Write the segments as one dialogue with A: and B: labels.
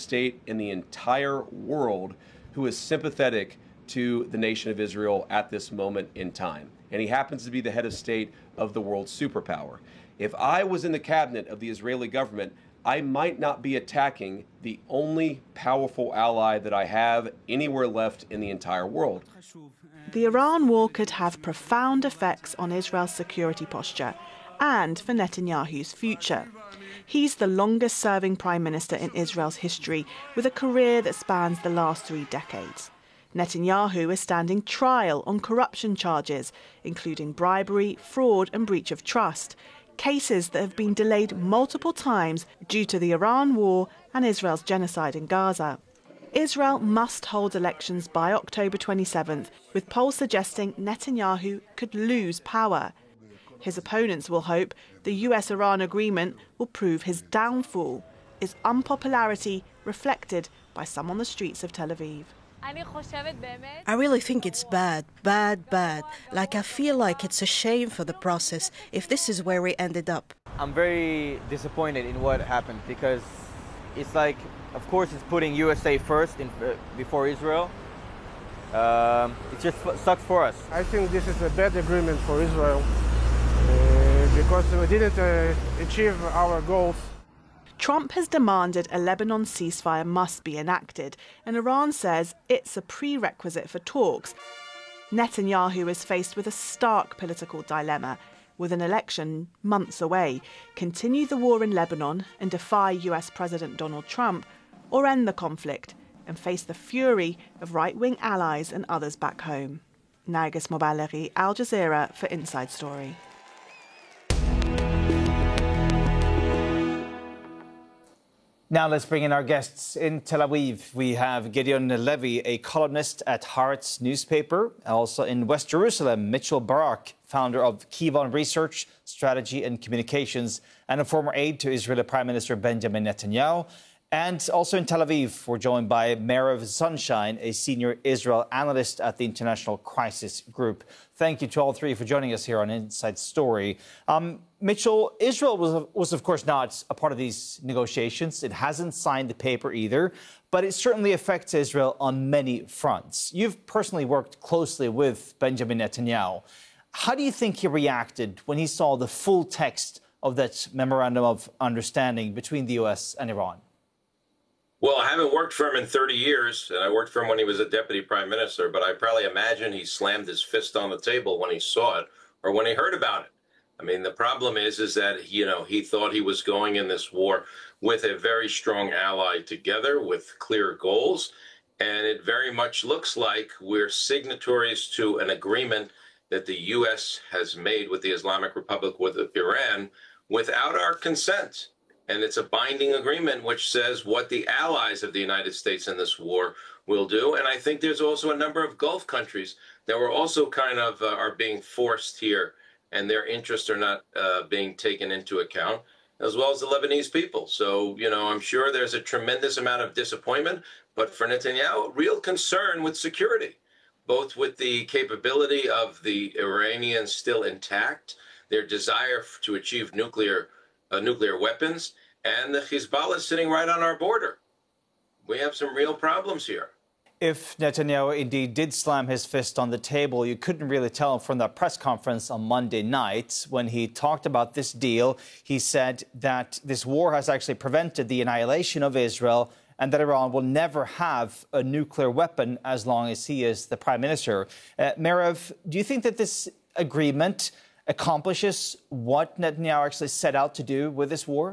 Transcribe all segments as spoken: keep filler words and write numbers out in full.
A: state in the entire world who is sympathetic to the nation of Israel at this moment in time. And he happens to be the head of state of the world's superpower. If I was in the cabinet of the Israeli government, I might not be attacking the only powerful ally that I have anywhere left in the entire world.
B: The Iran war could have profound effects on Israel's security posture and for Netanyahu's future. He's the longest-serving prime minister in Israel's history, with a career that spans the last three decades. Netanyahu is standing trial on corruption charges, including bribery, fraud and breach of trust, cases that have been delayed multiple times due to the Iran war and Israel's genocide in Gaza. Israel must hold elections by October twenty-seventh, with polls suggesting Netanyahu could lose power. His opponents will hope the U S Iran agreement will prove his downfall, his unpopularity reflected by some on the streets of Tel Aviv.
C: I really think it's bad, bad, bad. Like, I feel like it's a shame for the process if this is where we ended up.
D: I'm very disappointed in what happened because it's like, of course, it's putting U S A first in, uh, before Israel. Um, it just sucks for us.
E: I think this is a bad agreement for Israel uh, because we didn't uh, achieve our goals.
B: Trump has demanded a Lebanon ceasefire must be enacted, and Iran says it's a prerequisite for talks. Netanyahu is faced with a stark political dilemma. With an election months away, continue the war in Lebanon and defy U S President Donald Trump, or end the conflict and face the fury of right-wing allies and others back home. Nargis Moballeri, Al Jazeera for Inside Story.
F: Now let's bring in our guests in Tel Aviv. We have Gideon Levy, a columnist at Haaretz newspaper. Also in West Jerusalem, Mitchell Barak, founder of Kivon Research, Strategy and Communications, and a former aide to Israeli Prime Minister Benjamin Netanyahu. And also in Tel Aviv, we're joined by Meirav Sunshine, a senior Israel analyst at the International Crisis Group. Thank you to all three for joining us here on Inside Story. Um, Mitchell, Israel was, was, of course, not a part of these negotiations. It hasn't signed the paper either, but it certainly affects Israel on many fronts. You've personally worked closely with Benjamin Netanyahu. How do you think he reacted when he saw the full text of that memorandum of understanding between the U S and Iran?
G: Well, I haven't worked for him in thirty years, and I worked for him when he was a deputy prime minister, but I probably imagine he slammed his fist on the table when he saw it or when he heard about it. I mean, the problem is, is that, you know, he thought he was going in this war with a very strong ally together with clear goals. And it very much looks like we're signatories to an agreement that the U S has made with the Islamic Republic, with Iran, without our consent. And it's a binding agreement which says what the allies of the United States in this war will do. And I think there's also a number of Gulf countries that were also kind of uh, are being forced here, and their interests are not uh, being taken into account, as well as the Lebanese people. So, you know, I'm sure there's a tremendous amount of disappointment, but for Netanyahu, real concern with security, both with the capability of the Iranians still intact, their desire to achieve nuclear Uh, nuclear weapons, and the Hezbollah sitting right on our border. We have some real problems here.
F: If Netanyahu indeed did slam his fist on the table, you couldn't really tell from that press conference on Monday night. When he talked about this deal, he said that this war has actually prevented the annihilation of Israel and that Iran will never have a nuclear weapon as long as he is the prime minister. Uh, Meirav, do you think that this agreement accomplishes what Netanyahu actually set out to do with this war?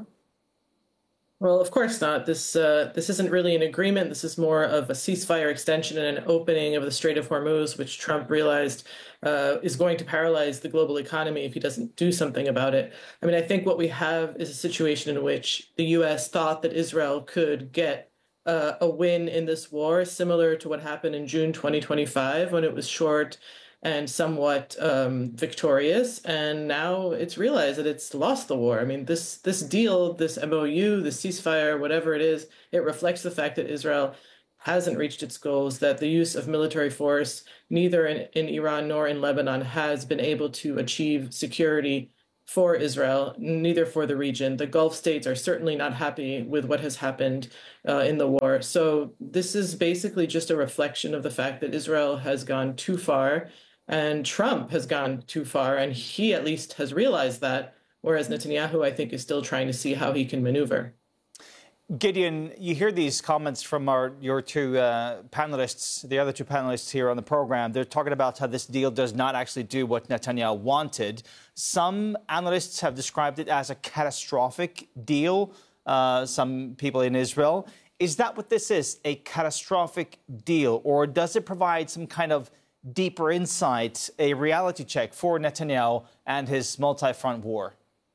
H: Well, of course not. This uh, this isn't really an agreement. This is more of a ceasefire extension and an opening of the Strait of Hormuz, which Trump realized uh, is going to paralyze the global economy if he doesn't do something about it. I mean, I think what we have is a situation in which the U S thought that Israel could get uh, a win in this war, similar to what happened in June twenty twenty-five when it was short and somewhat um, victorious, and now it's realized that it's lost the war. I mean, this this deal, this M O U, this ceasefire, whatever it is, it reflects the fact that Israel hasn't reached its goals, that the use of military force, neither in, in Iran nor in Lebanon, has been able to achieve security for Israel, neither for the region. The Gulf states are certainly not happy with what has happened uh, in the war. So this is basically just a reflection of the fact that Israel has gone too far and Trump has gone too far, and he at least has realized that, whereas Netanyahu, I think, is still trying to see how he can maneuver.
F: Gideon, you hear these comments from our your two uh, panelists, the other two panelists here on the program. They're talking about how this deal does not actually do what Netanyahu wanted. Some analysts have described it as a catastrophic deal, uh, some people in Israel. Is that what this is, a catastrophic deal, or does it provide some kind of deeper insight, a reality check for Netanyahu and his multi-front war?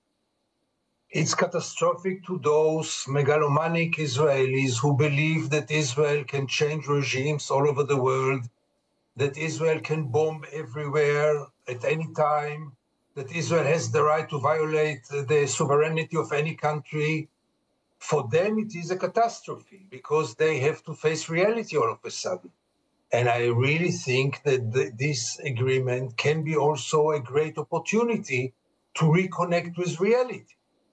I: It's catastrophic to those megalomaniac Israelis who believe that Israel can change regimes all over the world, that Israel can bomb everywhere at any time, that Israel has the right to violate the sovereignty of any country. For them, it is a catastrophe because they have to face reality all of a sudden. And I really think that the, this agreement can be also a great opportunity to reconnect with reality.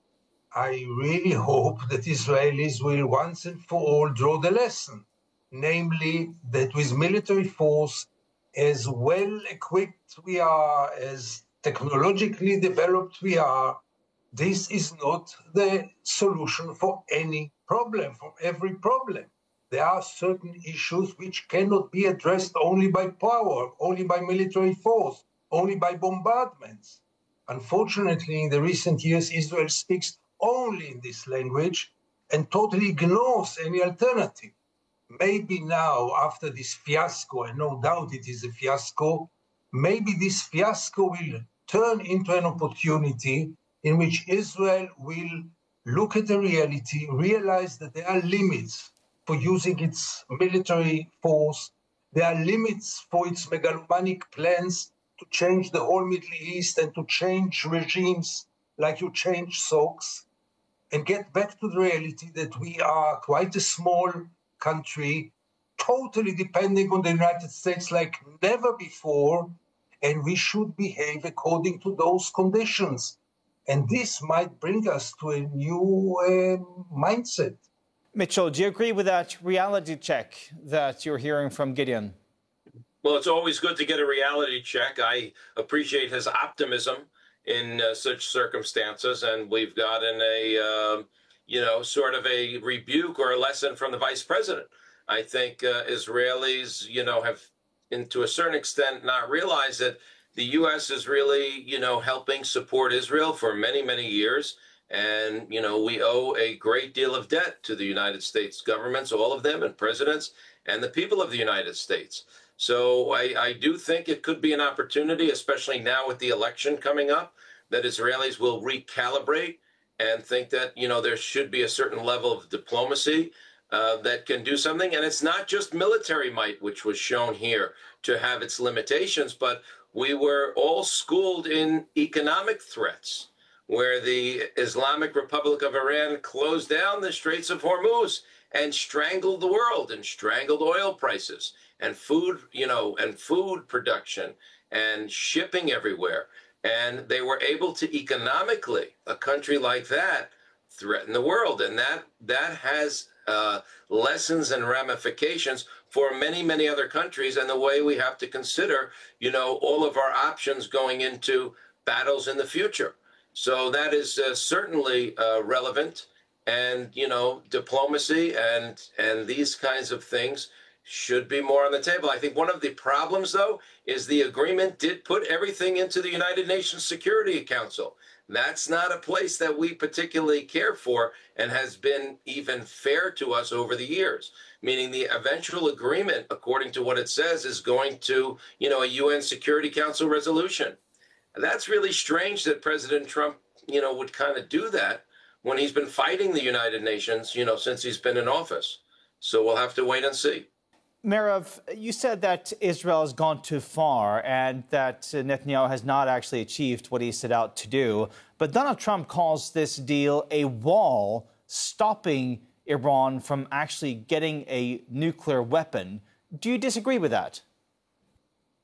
I: I really hope that Israelis will once and for all draw the lesson, namely that with military force, as well equipped we are, as technologically developed we are, this is not the solution for any problem, for every problem. There are certain issues which cannot be addressed only by power, only by military force, only by bombardments. Unfortunately, in the recent years, Israel speaks only in this language and totally ignores any alternative. Maybe now, after this fiasco, and no doubt it is a fiasco, maybe this fiasco will turn into an opportunity in which Israel will look at the reality, realize that there are limits for using its military force, there are limits for its megalomaniac plans to change the whole Middle East and to change regimes like you change socks, and get back to the reality that we are quite a small country, totally depending on the United States like never before, and we should behave according to those conditions. And this might bring us to a new uh, mindset.
F: Mitchell, do you agree with that reality check that you're hearing from Gideon?
G: Well, it's always good to get a reality check. I appreciate his optimism in uh, such circumstances, and we've gotten a, uh, you know, sort of a rebuke or a lesson from the vice president. I think uh, Israelis, you know, have, in, to a certain extent, not realized that the U S is really, you know, helping support Israel for many, many years. And, you know, we owe a great deal of debt to the United States governments, all of them, and presidents, and the people of the United States. So I, I do think it could be an opportunity, especially now with the election coming up, that Israelis will recalibrate and think that, you know, there should be a certain level of diplomacy uh, that can do something. And it's not just military might, which was shown here to have its limitations, but we were all schooled in economic threats, where the Islamic Republic of Iran closed down the Straits of Hormuz and strangled the world and strangled oil prices and food, you know, and food production and shipping everywhere. And they were able to economically, a country like that, threaten the world. And that that has uh, lessons and ramifications for many, many other countries, and the way we have to consider, you know, all of our options going into battles in the future. So that is uh, certainly uh, relevant. And, you know, diplomacy and and these kinds of things should be more on the table. I think one of the problems, though, is the agreement did put everything into the United Nations Security Council. That's not a place that we particularly care for and has been even fair to us over the years, meaning the eventual agreement, according to what it says, is going to, you know, a U N Security Council resolution. That's really strange that President Trump, you know, would kind of do that when he's been fighting the United Nations, you know, since he's been in office. So we'll have to wait and see.
F: Merav, you said that Israel has gone too far and that Netanyahu has not actually achieved what he set out to do. But Donald Trump calls this deal a wall stopping Iran from actually getting a nuclear weapon. Do you disagree with that?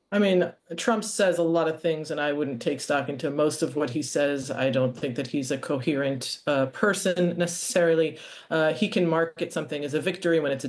H: I mean, Trump says a lot of things, and I wouldn't take stock into most of what he says. I don't think that he's a coherent uh, person necessarily. Uh, he can market something as a victory when it's a